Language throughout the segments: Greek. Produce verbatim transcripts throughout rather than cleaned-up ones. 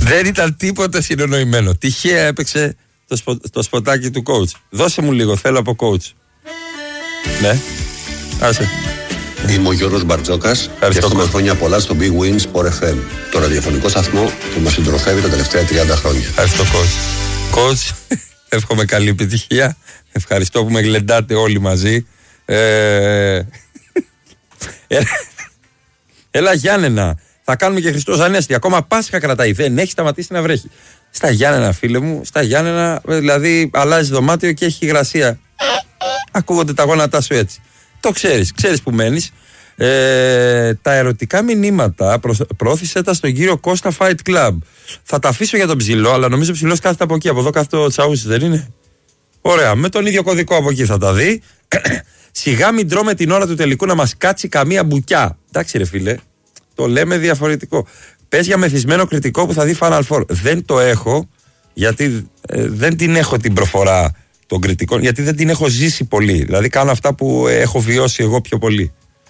Δεν ήταν τίποτα συνεννοημένο. Τυχαία έπαιξε το, σπο, το σποτάκι του coach. Δώσε μου λίγο, θέλω από coach. Ναι, άσε. Είμαι ο Γιώργος Μπαρτζόκας και έχουμε χρόνια πολλά στο Big Win Sport εφ εμ, το ραδιοφωνικό σταθμό που μας συντροφεύει τα τελευταία τριάντα χρόνια. Ευχαριστώ coach. Coach, εύχομαι καλή επιτυχία. Ευχαριστώ που με γλεντάτε όλοι μαζί. Ε... Έλα Γιάννενα, θα κάνουμε και Χριστός Ανέστη. Ακόμα Πάσχα κρατάει, δεν έχει σταματήσει να βρέχει. Στα Γιάννενα φίλε μου, στα Γιάννενα δηλαδή αλλάζει δωμάτιο και έχει υγρασία. Ακούγονται τα γόνατά σου έτσι. Το ξέρεις, ξέρεις που μένεις. Ε, τα ερωτικά μηνύματα προ, προώθησε τα στον κύριο Κώστα Fight Club. Θα τα αφήσω για τον ψηλό, αλλά νομίζω ο ψηλός κάθεται από εκεί. Από εδώ κάθεται ο Τσαούσης, δεν είναι? Ωραία, με τον ίδιο κωδικό από εκεί θα τα δει. Σιγά μην τρώμε την ώρα του τελικού να μας κάτσει καμία μπουκιά. Εντάξει ρε φίλε, το λέμε διαφορετικό. Πες για μεθυσμένο κριτικό που θα δει Final Four. Δεν το έχω, γιατί ε, δεν την έχω την προφορά των κριτικών, γιατί δεν την έχω ζήσει πολύ. Δηλαδή κάνω αυτά που έχω βιώσει εγώ πιο πολύ.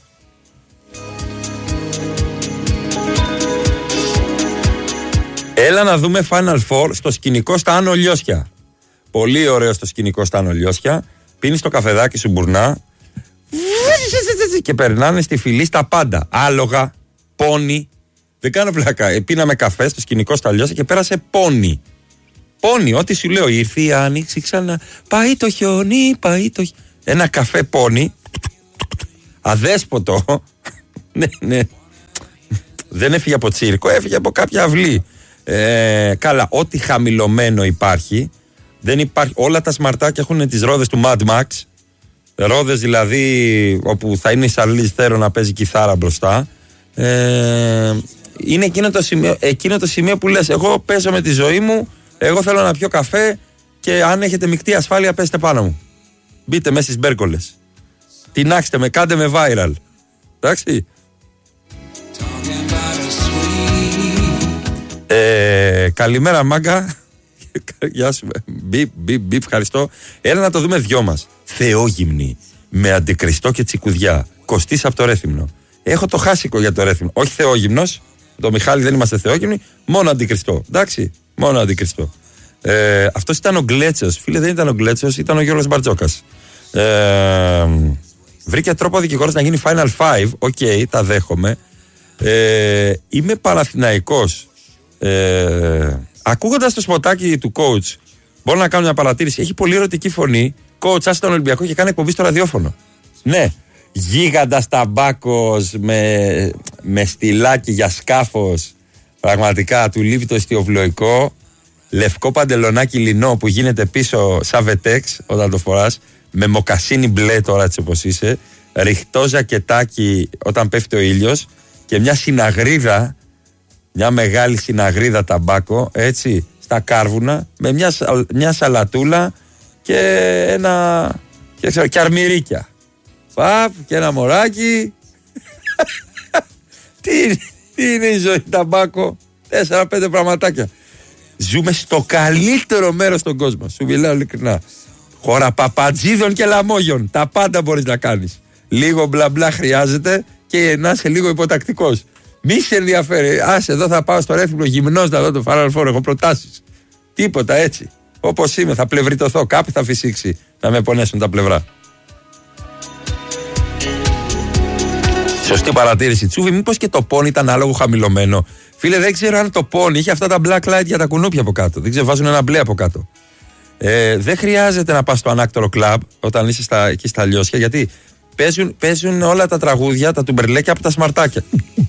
Έλα να δούμε Final Four στο σκηνικό στα Άνω Λιώσια. Πολύ ωραίο στο σκηνικό στα Άνω Λιώσια. Πίνεις το καφεδάκι σου μπουρνά και περνάνε στη φυλή στα πάντα. Άλογα, πόνι. Δεν κάνω πλάκα. Πίναμε καφέ στο σκηνικό στα Λιώσια και πέρασε πόνι. Πόνι, ό,τι σου λέω. Ήρθε η άνοιξη ξανά. Πάει το χιόνι, πάει το χιόνι. Ένα καφέ πόνι. Αδέσποτο. Ναι, ναι. Δεν έφυγε από τσίρκο, έφυγε από κάποια αυλή. Ε, καλά, ό,τι χαμηλωμένο υπάρχει. Δεν υπάρχει. Όλα τα σμαρτάκια έχουν τις ρόδες του Mad Max. Ρόδες δηλαδή όπου θα είναι η Charlize Theron να παίζει κιθάρα μπροστά. Ε, είναι εκείνο το, σημείο, εκείνο το σημείο που λες, εγώ παίζω με τη ζωή μου, εγώ θέλω να πιω καφέ και αν έχετε μεικτή ασφάλεια πέστε πάνω μου. Μπείτε μέσα στις μπέρκολες. Τινάξτε με, κάντε με viral. Εντάξει. Ε, καλημέρα μάγκα. Γεια σου. Μπιπ, μπιπ, μπιπ, ευχαριστώ. Έλα να το δούμε δυο μας. Θεόγυμνη με αντικριστό και τσικουδιά. Κωστής από το Ρέθυμνο. Έχω το χάσικο για το Ρέθυμνο. Όχι θεόγυμνος. Το Μιχάλη δεν είμαστε θεόγυμνοι. Μόνο αντικριστό. Εντάξει. Μόνο αντικριστό. Ε, αυτός ήταν ο Γκλέτσος. Φίλε, δεν ήταν ο Γκλέτσος, ήταν ο Γιώργος Μπαρτζόκας. Ε, βρήκε τρόπο ο δικηγόρος να γίνει Final Five. Οκ, okay, τα δέχομαι. Ε, είμαι Παναθηναϊκός. Ε, ακούγοντας το σποτάκι του coach, μπορώ να κάνω μια παρατήρηση. Έχει πολύ ερωτική φωνή. Coach, άσε τον Ολυμπιακό και κάνει εκπομπή στο ραδιόφωνο. Ναι. Γίγαντας ταμπάκος με, με στυλάκι για σκάφος. Πραγματικά του λείπει το ιστιοβλοϊκό. Λευκό παντελονάκι λινό που γίνεται πίσω σαν βετέξ όταν το φοράς. Με μοκασίνι μπλε τώρα έτσι όπως είσαι. Ριχτό ζακετάκι όταν πέφτει ο ήλιος. Και μια συναγρίδα. Μια μεγάλη συναγρίδα ταμπάκο, έτσι, στα κάρβουνα, με μια, μια σαλατούλα και ένα, και, ξέρω, και αρμυρίκια. Παπ, και ένα μωράκι. τι, τι είναι η ζωή ταμπάκο? Τέσσερα πέντε πραγματάκια. Ζούμε στο καλύτερο μέρος στον κόσμο. Σου μιλάω ειλικρινά. Χώρα παπατζίδων και λαμόγιων. Τα πάντα μπορείς να κάνεις. Λίγο μπλα μπλα χρειάζεται και να είσαι λίγο υποτακτικός. Μη σε ενδιαφέρει. Άσε, εδώ θα πάω στο Ρέθυμνο γυμνός να δω το Final Four. Έχω προτάσεις. Τίποτα έτσι. Όπως είμαι, θα πλευριτωθώ. Κάποιοι θα φυσήξει να με πονέσουν τα πλευρά. Σωστή παρατήρηση. Τσούβι, μήπως και το πόνι ήταν άλογο χαμηλωμένο? Φίλε, δεν ξέρω αν το πόνι είχε αυτά τα black light για τα κουνούπια από κάτω. Δεν ξέρω, βάζουν ένα μπλε από κάτω. Ε, δεν χρειάζεται να πας στο ανάκτορο κλαμπ όταν είσαι στα, εκεί στα Λιώσια, γιατί παίζουν, παίζουν όλα τα τραγούδια, τα τουμπερλέκια από τα σμαρτάκια.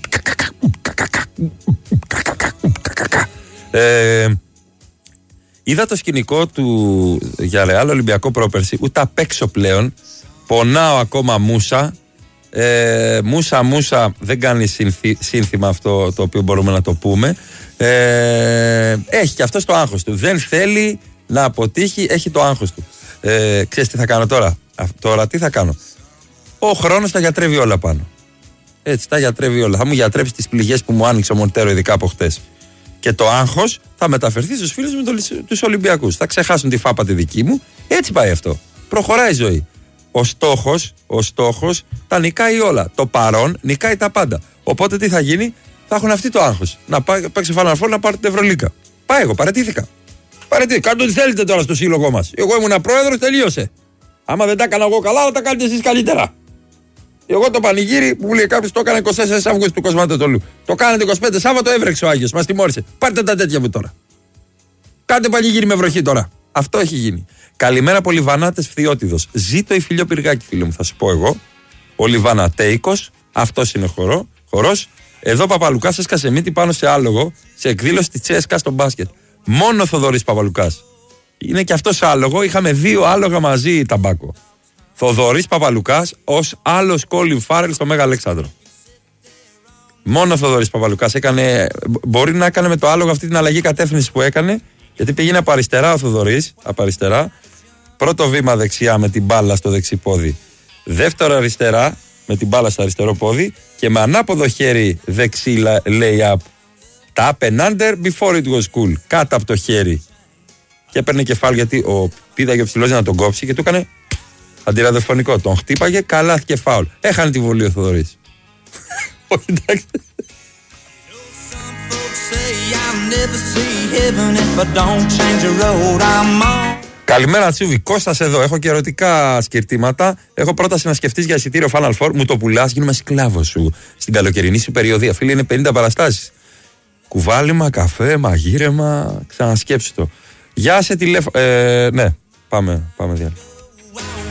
Ε, είδα το σκηνικό του για Ρεάλ Ολυμπιακό πρόπερση. Ούτε απ' έξω πλέον. Πονάω ακόμα μούσα. ε, Μούσα μούσα. Δεν κάνει συνθή, σύνθημα αυτό το οποίο μπορούμε να το πούμε. ε, Έχει και αυτό το άγχος του. Δεν θέλει να αποτύχει. Έχει το άγχος του. ε, Ξέρεις τι θα κάνω τώρα? Τώρα τι θα κάνω? Ο χρόνος τα γιατρεύει όλα πάνω. Έτσι, τα γιατρεύει όλα. Θα μου γιατρέψει τις πληγές που μου άνοιξε ο Μοντέρο, ειδικά από χτες. Και το άγχος θα μεταφερθεί στους φίλους μου, τους Ολυμπιακούς. Θα ξεχάσουν τη φάπα τη δική μου. Έτσι πάει αυτό. Προχωράει η ζωή. Ο στόχος, ο στόχος τα νικάει όλα. Το παρόν νικάει τα πάντα. Οπότε τι θα γίνει? Θα έχουν αυτοί το άγχος. Να παίξει Final Four να πάρει την Ευρωλίγκα. Πάει εγώ, παραιτήθηκα. Παραιτήθηκα. Κάντε ό,τι θέλετε τώρα στο σύλλογό μας. Εγώ ήμουν πρόεδρος, τελείωσε. Άμα δεν τα έκανα εγώ καλά, θα τα κάνετε εσείς καλύτερα. Εγώ το πανηγύρι που μου λέει κάποιος το έκανα είκοσι τέσσερα Αυγούστου του Κοσματοτολού. Το κάνατε είκοσι πέντε Σάββατο, έβρεξε ο Άγιος. Μας τιμώρησε. Πάρτε τα τέτοια μου τώρα. Κάντε πανηγύρι με βροχή τώρα. Αυτό έχει γίνει. Καλημέρα από Λιβανάτες Φθιώτιδος. Ζήτω η Φιλιοπυργάκη, φίλε μου, θα σου πω εγώ. Ο Λιβανατέικος, αυτός είναι χορό, χορός. Εδώ Παπαλουκάς έσκασε μύτη πάνω σε άλογο σε εκδήλωση τη Τσέσκα στο μπάσκετ. Μόνο ο Θοδωρής Παπαλουκάς. Είναι και αυτός άλογο. Είχαμε δύο άλογα μαζί ταμπάκο. Θοδωρής Παπαλουκάς ως άλλος Κόλιν Φάρελ στο Μέγα Αλέξανδρο. Μόνο ο Θοδωρής Παπαλουκάς έκανε. Μπορεί να έκανε με το άλογο αυτή την αλλαγή κατεύθυνση που έκανε, γιατί πήγαινε από αριστερά ο Θοδωρής. Από αριστερά. Πρώτο βήμα δεξιά με την μπάλα στο δεξί πόδι. Δεύτερο αριστερά με την μπάλα στο αριστερό πόδι. Και με ανάποδο χέρι δεξί lay-up. Τα up and under before it was cool. Κάτω από το χέρι. Και έπαιρνε κεφάλι γιατί ο πήδαγε ο ψηλός να τον κόψει και του έκανε αντιραδιοφωνικό. Τον χτύπαγε, καλά και φάουλ. Έχανε τη βολή ο Θοδωρής. Όχι, εντάξει. Καλημέρα Τσούβι, Κώστας εδώ. Έχω και ερωτικά σκερτήματα. Έχω πρόταση να σκεφτείς για εισιτήριο Final Four. Μου το πουλάς, γίνομαι σκλάβος σου στην καλοκαιρινή σου περιοδία. Φίλε, είναι πενήντα παραστάσεις. Κουβάλιμα, καφέ, μαγείρεμα. Ξανασκέψου το. Γεια σε τηλέφωνο. Ε, ναι, πάμε, πάμε διάλειμμα.